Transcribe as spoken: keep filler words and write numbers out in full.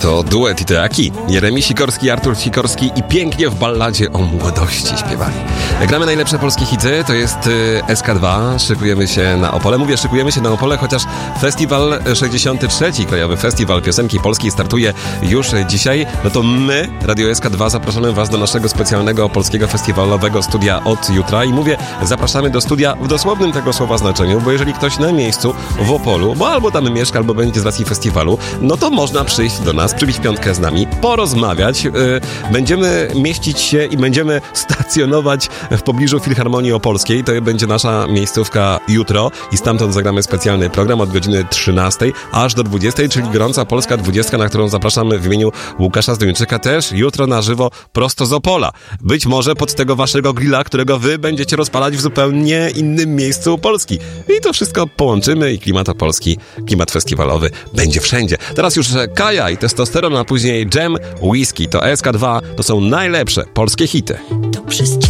To duet i teaki. Jeremi Sikorski, Artur Sikorski i pięknie w balladzie o młodości śpiewali. Gramy najlepsze polskie hity, to jest S K dwa, szykujemy się na Opole. Mówię, szykujemy się na Opole, chociaż festiwal sześćdziesiąty trzeci Krajowy Festiwal Piosenki Polskiej startuje już dzisiaj. No to my, Radio S K dwa, zapraszamy Was do naszego specjalnego polskiego festiwalowego studia od jutra. I mówię, zapraszamy do studia w dosłownym tego słowa znaczeniu, bo jeżeli ktoś na miejscu w Opolu, bo albo tam mieszka, albo będzie z racji festiwalu, no to można przyjść do nas, przybić piątkę z nami, porozmawiać. Yy, będziemy mieścić się i będziemy stacjonować w pobliżu Filharmonii Opolskiej. To będzie nasza miejscówka jutro i stamtąd zagramy specjalny program od godziny trzynastej aż do dwudziestej, czyli gorąca polska dwudziestka, na którą zapraszamy w imieniu Łukasza Zdończyka, też jutro na żywo prosto z Opola. Być może pod tego waszego grilla, którego wy będziecie rozpalać w zupełnie innym miejscu Polski. I to wszystko połączymy i klimat opolski, klimat festiwalowy będzie wszędzie. Teraz już Kaja i Testosteron, a później Jam, Whisky. To S K dwa, to są najlepsze polskie hity. To przez